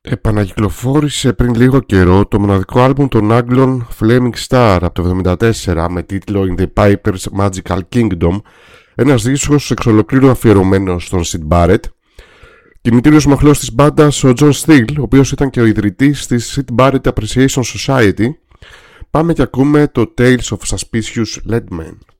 Επανακυκλοφόρησε πριν λίγο καιρό το μοναδικό άλμπουμ των Άγγλων Flaming Star από το 1974 με τίτλο In the Piper's Magical Kingdom, ένας δίσκος εξ ολοκλήρου αφιερωμένος στον Syd Barrett. Κινητήριος μοχλός της μπάντας ο John Steele, ο οποίος ήταν και ο ιδρυτής της Syd Barrett Appreciation Society. Πάμε και ακούμε το Tales of Suspicious Leadmen.